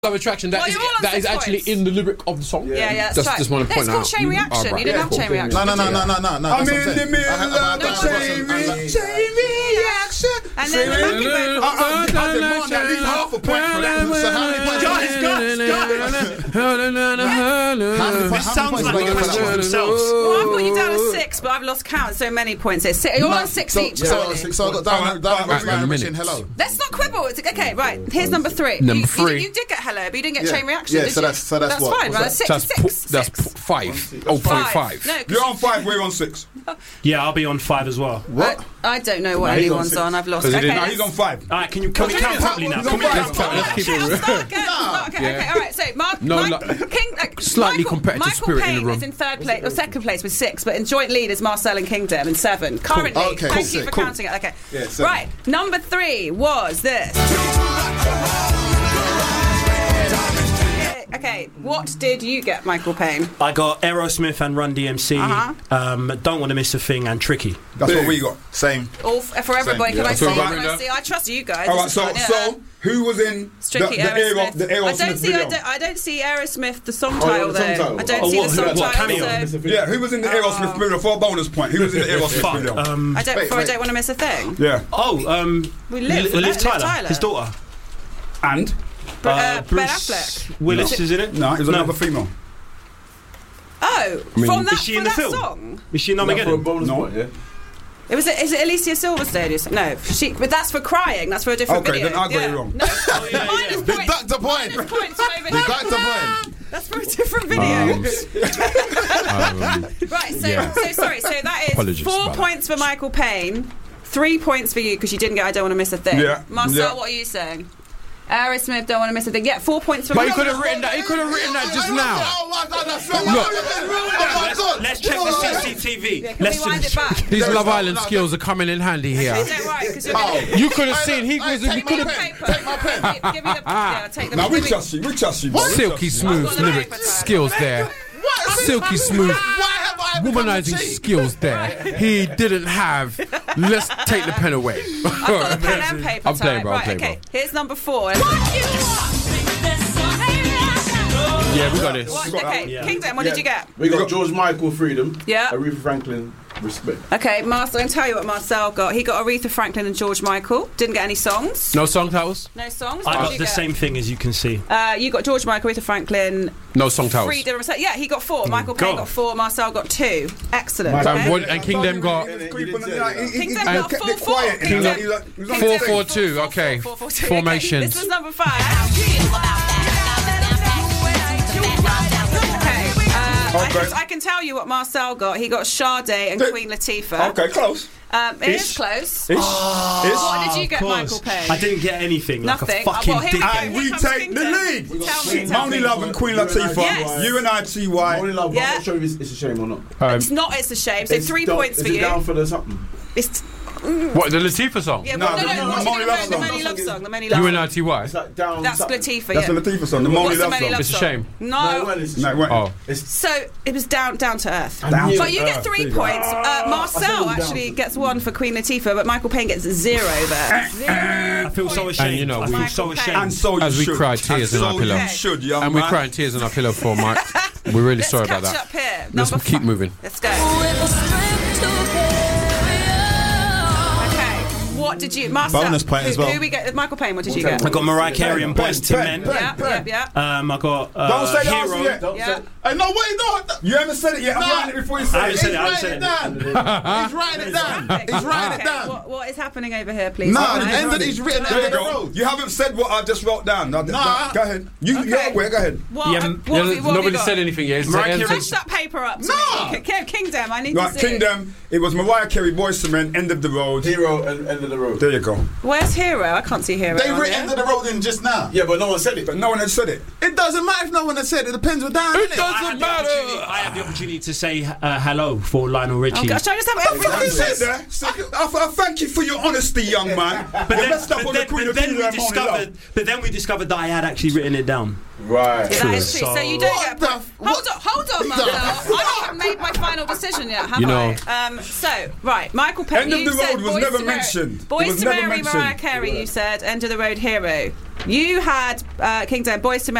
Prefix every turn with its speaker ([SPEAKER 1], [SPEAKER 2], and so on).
[SPEAKER 1] Love Attraction, that is actually in the lyric of the song.
[SPEAKER 2] Yeah,
[SPEAKER 1] that's
[SPEAKER 2] right.
[SPEAKER 1] just want to point out.
[SPEAKER 2] It's called Chain Reaction. You didn't have Chain Reaction.
[SPEAKER 3] No.
[SPEAKER 4] I'm in the middle of the chain reaction.
[SPEAKER 2] And then the backing vocal.
[SPEAKER 4] I demand at least half a point for that. So how many points?
[SPEAKER 3] This sounds like a question for themselves.
[SPEAKER 2] Well, I've got you down as 6, but I've lost count. So many points. You're on 6 each.
[SPEAKER 4] So I got down hello.
[SPEAKER 2] Let's not quibble. Okay, right. Here's number 3.
[SPEAKER 1] Number 3.
[SPEAKER 2] You did get hello, but you didn't get Chain Reaction.
[SPEAKER 4] Yeah,
[SPEAKER 2] did
[SPEAKER 4] so
[SPEAKER 2] you?
[SPEAKER 4] that's
[SPEAKER 2] That's
[SPEAKER 4] what?
[SPEAKER 2] fine, right?
[SPEAKER 1] That's 5. 0.5.
[SPEAKER 2] No,
[SPEAKER 4] You're on 5, we're on 6.
[SPEAKER 3] Yeah, I'll be on 5 as well.
[SPEAKER 4] What?
[SPEAKER 2] I don't know what anyone's on. I've lost. Okay,
[SPEAKER 4] No, he's on 5.
[SPEAKER 3] All right, can we count properly now? Can we count properly?
[SPEAKER 1] Let's keep
[SPEAKER 2] I'll
[SPEAKER 1] it
[SPEAKER 2] start again. Okay, all right. So
[SPEAKER 1] slightly competitive
[SPEAKER 2] Michael
[SPEAKER 1] spirit
[SPEAKER 2] Payne
[SPEAKER 1] in the room.
[SPEAKER 2] is in 3rd place or 2nd place with 6, but in joint lead is Marcel and Kingdom in 7. Currently,
[SPEAKER 4] Okay,
[SPEAKER 2] thank you for counting it. Okay,
[SPEAKER 4] Yeah, 7.
[SPEAKER 2] right. Number 3 was this. Okay, what did you get, Michael Payne?
[SPEAKER 3] I got Aerosmith and Run DMC. Don't Want to Miss a Thing and Tricky.
[SPEAKER 4] That's what we got. Same.
[SPEAKER 2] All for everybody. Can I
[SPEAKER 1] So
[SPEAKER 2] see? I trust you guys.
[SPEAKER 4] All right,
[SPEAKER 2] This is fun, yeah.
[SPEAKER 4] so who was in the Aerosmith video?
[SPEAKER 2] I don't see Aerosmith, the song title,
[SPEAKER 4] the song
[SPEAKER 2] though.
[SPEAKER 4] title.
[SPEAKER 2] I don't see the song
[SPEAKER 3] what,
[SPEAKER 2] title.
[SPEAKER 3] cameo?
[SPEAKER 2] So
[SPEAKER 4] Yeah, who was in the Aerosmith video? For a bonus point, who was in the Aerosmith video?
[SPEAKER 2] I don't want to miss a thing.
[SPEAKER 4] Yeah.
[SPEAKER 2] We live.
[SPEAKER 3] Liv Tyler, his daughter.
[SPEAKER 4] And?
[SPEAKER 2] Ben Affleck.
[SPEAKER 3] Willis is in it?
[SPEAKER 4] No, it was another female.
[SPEAKER 2] Oh, from that,
[SPEAKER 3] is she in
[SPEAKER 2] from
[SPEAKER 3] the
[SPEAKER 2] that
[SPEAKER 3] film?
[SPEAKER 2] song?
[SPEAKER 3] Is she in Armageddon?
[SPEAKER 4] No.
[SPEAKER 2] Is it Alicia Silverstone? No, but that's for Crying. That's for a different video.
[SPEAKER 4] Okay, then I got it wrong.
[SPEAKER 2] No, minus points.
[SPEAKER 4] Deduct the point.
[SPEAKER 2] Minus points over here.
[SPEAKER 4] Deduct the point.
[SPEAKER 2] That's for a different video. Right, so sorry. So that is
[SPEAKER 1] Apologies
[SPEAKER 2] 4
[SPEAKER 1] about
[SPEAKER 2] points for Michael Payne, 3 points for you because you didn't get I Don't Want to Miss a Thing.
[SPEAKER 4] Yeah.
[SPEAKER 2] Marcel, what are you saying? Aerosmith, Don't Want to Miss a Thing. Yeah, 4 points for
[SPEAKER 1] But
[SPEAKER 2] Michael.
[SPEAKER 1] he could have written that. He could have written that just now.
[SPEAKER 3] Let's check the CCTV.
[SPEAKER 2] Yeah, can we wind it back?
[SPEAKER 1] These Love Island skills are coming in handy here.
[SPEAKER 2] Don't worry, because you're going to...
[SPEAKER 1] You could have seen he could have.
[SPEAKER 2] Take my pen. Give me the... Yeah, take the...
[SPEAKER 4] Now we trust you.
[SPEAKER 1] Silky smooth
[SPEAKER 2] I've got the
[SPEAKER 1] lyric
[SPEAKER 2] paper.
[SPEAKER 1] skills there. Silky smooth womanizing skills there. He didn't have. Let's take the pen away.
[SPEAKER 2] I've got the pen and paper.
[SPEAKER 1] I'm playing, bro.
[SPEAKER 2] Right, okay. Here's number 4.
[SPEAKER 1] Yeah, we got this.
[SPEAKER 2] Okay, Kingdom, what did you get?
[SPEAKER 5] We got George Michael, Freedom.
[SPEAKER 2] Yeah.
[SPEAKER 5] Aretha Franklin, Respect.
[SPEAKER 2] Okay, Marcel, I'm going to tell you what Marcel got. He got Aretha Franklin and George Michael. Didn't get any songs.
[SPEAKER 1] No song titles.
[SPEAKER 2] No songs.
[SPEAKER 3] I
[SPEAKER 2] What
[SPEAKER 3] got
[SPEAKER 2] did
[SPEAKER 3] the
[SPEAKER 2] you get?
[SPEAKER 3] same thing as you can see.
[SPEAKER 2] You got George Michael, Aretha Franklin,
[SPEAKER 1] No song titles.
[SPEAKER 2] Freedom. Yeah, he got 4. Michael Payne got 4. Marcel got 2. Excellent.
[SPEAKER 1] And Kingdom got
[SPEAKER 2] Kingdom got 4-4.
[SPEAKER 1] Kingdom 4-4-2. Okay.
[SPEAKER 2] 4-4-2.
[SPEAKER 1] Formations.
[SPEAKER 2] This was number 5. I can tell you what Marcel got. He got Sade and Queen Latifah.
[SPEAKER 4] Okay, close.
[SPEAKER 2] It is close.
[SPEAKER 4] What
[SPEAKER 2] did you get, Michael Payne?
[SPEAKER 3] I didn't get anything.
[SPEAKER 2] Nothing.
[SPEAKER 3] Like a fucking dick.
[SPEAKER 4] And we take the lead.
[SPEAKER 2] Tell me.
[SPEAKER 4] Money Love and Queen Latifah.
[SPEAKER 2] Yes.
[SPEAKER 4] UNITY.
[SPEAKER 5] Only Love,
[SPEAKER 2] Yeah.
[SPEAKER 5] I'm not sure if it's a shame or not.
[SPEAKER 2] It's not. It's a shame. So 3 points for
[SPEAKER 5] Is it
[SPEAKER 2] you.
[SPEAKER 5] down for the something?
[SPEAKER 2] It's
[SPEAKER 1] what, the Latifah song?
[SPEAKER 2] yeah.
[SPEAKER 4] No,
[SPEAKER 2] No,
[SPEAKER 4] the Money Love
[SPEAKER 2] the
[SPEAKER 4] song.
[SPEAKER 2] Money Love song. The Money Love.
[SPEAKER 1] UNITY.
[SPEAKER 5] It's like down
[SPEAKER 2] That's
[SPEAKER 5] something.
[SPEAKER 2] Latifah.
[SPEAKER 4] That's
[SPEAKER 2] Yeah.
[SPEAKER 4] the Latifah song. The Money
[SPEAKER 2] What's the
[SPEAKER 4] Love
[SPEAKER 2] Money
[SPEAKER 4] song.
[SPEAKER 2] Love
[SPEAKER 1] It's a
[SPEAKER 2] song?
[SPEAKER 1] shame.
[SPEAKER 2] No.
[SPEAKER 4] No, it went.
[SPEAKER 1] Oh.
[SPEAKER 2] So it was down to earth.
[SPEAKER 4] Down
[SPEAKER 2] So
[SPEAKER 4] to
[SPEAKER 2] you get
[SPEAKER 4] earth.
[SPEAKER 2] 3 points. Marcel actually gets 1 for Queen Latifah, but Michael Payne gets 0 there. 0
[SPEAKER 3] I feel so
[SPEAKER 2] points.
[SPEAKER 3] ashamed.
[SPEAKER 1] And, you know,
[SPEAKER 3] I feel
[SPEAKER 1] we-
[SPEAKER 3] so ashamed.
[SPEAKER 4] And so you
[SPEAKER 1] As we
[SPEAKER 4] should.
[SPEAKER 1] cry tears in our pillow.
[SPEAKER 4] And so you should, young
[SPEAKER 1] And we're
[SPEAKER 4] man.
[SPEAKER 1] crying tears in our pillow for Mike. We're really sorry about
[SPEAKER 2] Let's
[SPEAKER 1] that.
[SPEAKER 2] catch up here.
[SPEAKER 1] Let's
[SPEAKER 2] Number
[SPEAKER 1] keep
[SPEAKER 2] 5.
[SPEAKER 1] moving.
[SPEAKER 2] Let's go. What did you, Marcel?
[SPEAKER 4] Bonus point as well.
[SPEAKER 2] Who we get? Michael Payne. What did you get?
[SPEAKER 3] I got Mariah Carey and Boyz II Men.
[SPEAKER 2] Yeah.
[SPEAKER 3] I got
[SPEAKER 4] Don't say the answer
[SPEAKER 3] Hero.
[SPEAKER 4] yet.
[SPEAKER 2] Yeah.
[SPEAKER 4] Hey, no, wait, no. You haven't said it yet. I'm writing it before you say
[SPEAKER 3] I
[SPEAKER 4] it.
[SPEAKER 3] haven't said it.
[SPEAKER 4] He's writing it down. He's writing it down.
[SPEAKER 2] What is happening over here, please?
[SPEAKER 4] No,
[SPEAKER 2] Right.
[SPEAKER 4] the end of it, he's written it down. You haven't said what I just wrote down. No, go ahead. You're aware, go ahead.
[SPEAKER 2] What,
[SPEAKER 3] Yeah,
[SPEAKER 2] what have you
[SPEAKER 1] Nobody
[SPEAKER 2] got?
[SPEAKER 1] said anything yet.
[SPEAKER 2] Flash that paper up. No. Kingdom, I need
[SPEAKER 4] Right,
[SPEAKER 2] to see.
[SPEAKER 4] Kingdom, it was Mariah Carey, Boyz II Men, End of the Road.
[SPEAKER 5] Hero and End of the Road.
[SPEAKER 4] There you go.
[SPEAKER 2] Where's Hero? I can't see Hero.
[SPEAKER 6] They
[SPEAKER 2] on
[SPEAKER 6] written
[SPEAKER 2] here.
[SPEAKER 6] End of the Road in just now.
[SPEAKER 5] Yeah, but no one said it.
[SPEAKER 4] But no one had said it.
[SPEAKER 6] It doesn't matter if no one has said it. It depends what down.
[SPEAKER 1] It
[SPEAKER 3] I
[SPEAKER 1] doesn't
[SPEAKER 3] had the
[SPEAKER 1] matter.
[SPEAKER 3] opportunity to say hello for Lionel Richie.
[SPEAKER 2] Oh, gosh, I just have
[SPEAKER 4] What
[SPEAKER 2] everything.
[SPEAKER 4] you said there? I thank you for your honesty, young man.
[SPEAKER 3] But
[SPEAKER 4] You
[SPEAKER 3] then,
[SPEAKER 4] messed up on the Queen of England,
[SPEAKER 3] but then we discovered that I had actually written it down.
[SPEAKER 5] Right.
[SPEAKER 2] Yeah, that is true. So you don't get a point.
[SPEAKER 6] What
[SPEAKER 2] Hold on, Marcel. I haven't made my final decision yet, have
[SPEAKER 1] You know.
[SPEAKER 2] I? So, right, Michael Payne.
[SPEAKER 4] End of
[SPEAKER 2] you
[SPEAKER 4] the
[SPEAKER 2] said
[SPEAKER 4] Road was
[SPEAKER 2] Boyz
[SPEAKER 4] never
[SPEAKER 2] II Men.
[SPEAKER 4] mentioned. It
[SPEAKER 2] Boyz
[SPEAKER 4] was
[SPEAKER 2] II
[SPEAKER 4] never
[SPEAKER 2] Men,
[SPEAKER 4] mentioned.
[SPEAKER 2] Mariah Carey, you said. End of the Road, Hero. You had Kingdom, Boyz II Men.